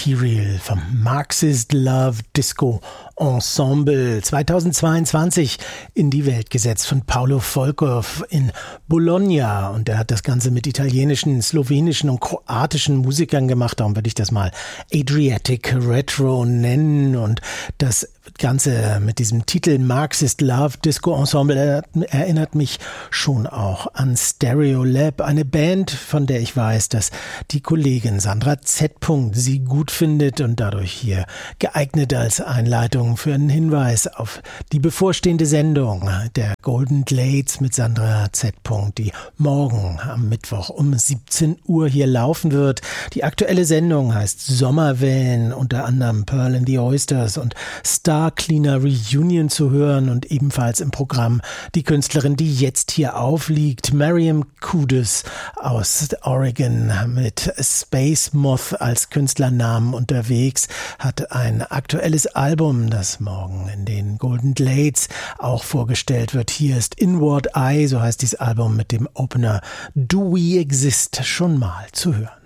Material vom Marxist Love Disco Ensemble 2022 in die Welt gesetzt von Paolo Volkov in Bologna, und er hat das Ganze mit italienischen, slowenischen und kroatischen Musikern gemacht. Darum würde ich das mal Adriatic Retro nennen, und das Ganze mit diesem Titel Marxist Love Disco Ensemble erinnert mich schon auch an Stereolab, eine Band, von der ich weiß, dass die Kollegin Sandra Z. sie gut findet und dadurch hier geeignet als Einleitung für einen Hinweis auf die bevorstehende Sendung der Golden Glades mit Sandra Z., die morgen am Mittwoch um 17 Uhr hier laufen wird. Die aktuelle Sendung heißt Sommerwellen, unter anderem Pearl and the Oysters und Star Cleaner Reunion zu hören, und ebenfalls im Programm die Künstlerin, die jetzt hier aufliegt, Miriam Kudus aus Oregon mit Space Moth als Künstlernamen unterwegs, hat ein aktuelles Album, das morgen in den Golden Glades auch vorgestellt wird. Hier ist Inward Eye, so heißt dieses Album, mit dem Opener Do We Exist schon mal zu hören.